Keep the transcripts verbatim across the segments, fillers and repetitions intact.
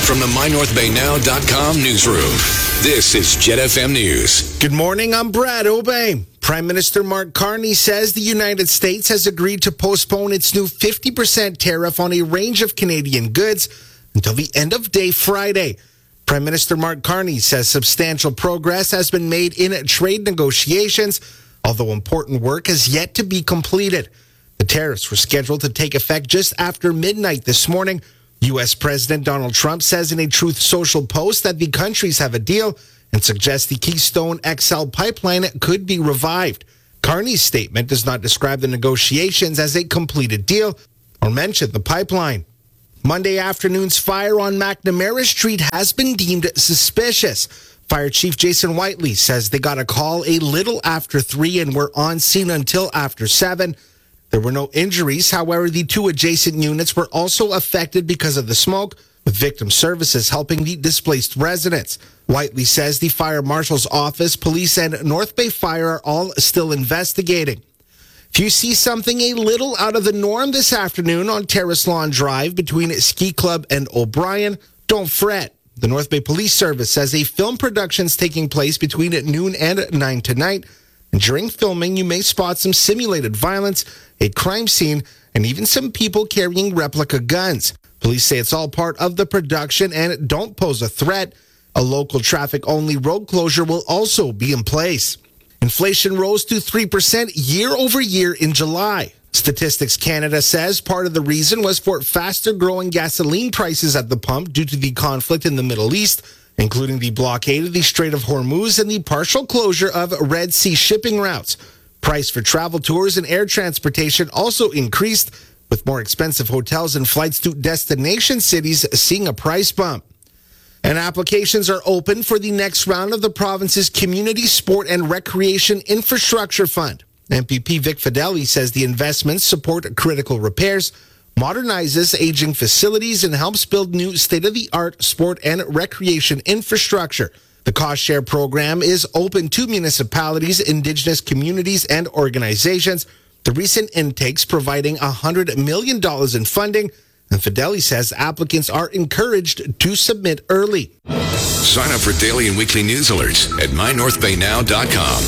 From the my north bay now dot com newsroom, this is Jet F M News. Good morning, I'm Brad Obey. Prime Minister Mark Carney says the United States has agreed to postpone its new fifty percent tariff on a range of Canadian goods until the end of day Friday. Prime Minister Mark Carney says substantial progress has been made in trade negotiations, although important work has yet to be completed. The tariffs were scheduled to take effect just after midnight this morning. U S. President Donald Trump says in a Truth Social post that the countries have a deal and suggests the Keystone X L pipeline could be revived. Carney's statement does not describe the negotiations as a completed deal or mention the pipeline. Monday afternoon's fire on McNamara Street has been deemed suspicious. Fire Chief Jason Whiteley says they got a call a little after three and were on scene until after seven. There were no injuries. However, the two adjacent units were also affected because of the smoke, with victim services helping the displaced residents. Whiteley says the fire marshal's office, police, and North Bay Fire are all still investigating. If you see something a little out of the norm this afternoon on Terrace Lawn Drive between Ski Club and O'Brien, don't fret. The North Bay Police Service says a film production is taking place between noon and nine tonight. And during filming, you may spot some simulated violence, a crime scene, and even some people carrying replica guns. Police say it's all part of the production and don't pose a threat. A local traffic-only road closure will also be in place. Inflation rose to three percent year over year in July. Statistics Canada says part of the reason was for faster-growing gasoline prices at the pump due to the conflict in the Middle East, including the blockade of the Strait of Hormuz and the partial closure of Red Sea shipping routes. Price for travel tours and air transportation also increased, with more expensive hotels and flights to destination cities seeing a price bump. And applications are open for the next round of the province's Community Sport and Recreation Infrastructure Fund. M P P Vic Fedeli says the investments support critical repairs, modernizes aging facilities, and helps build new state-of-the-art sport and recreation infrastructure. The cost share program is open to municipalities, Indigenous communities, and organizations. The recent intakes providing one hundred million dollars in funding, and Fedeli says applicants are encouraged to submit early. Sign up for daily and weekly news alerts at my north bay now dot com.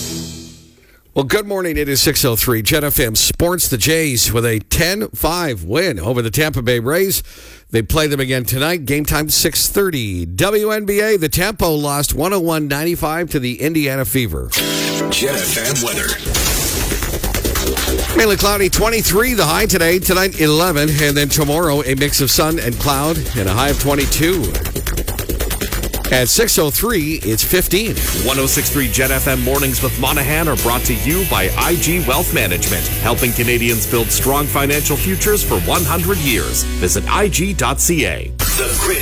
Well, good morning. It is six oh three. Jet F M Sports. The Jays with a ten five win over the Tampa Bay Rays. They play them again tonight. Game time six thirty. W N B A, the Tampa lost one oh one ninety-five to the Indiana Fever. Jet F M weather. Mainly cloudy, twenty-three the high today. Tonight, eleven. And then tomorrow, a mix of sun and cloud and a high of twenty-two. At six oh three, it's fifteen. one oh six point three Jet F M Mornings with Monahan are brought to you by I G Wealth Management, helping Canadians build strong financial futures for one hundred years. Visit I G dot C A. The greatest